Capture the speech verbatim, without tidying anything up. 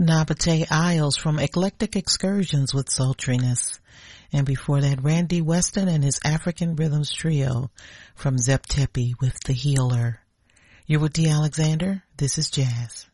Nabate Isles from Eclectic Excursions with Sultriness. And before that, Randy Weston and his African Rhythms Trio from Zep Tepi with The Healer. You're with D. Alexander. This is Jazz.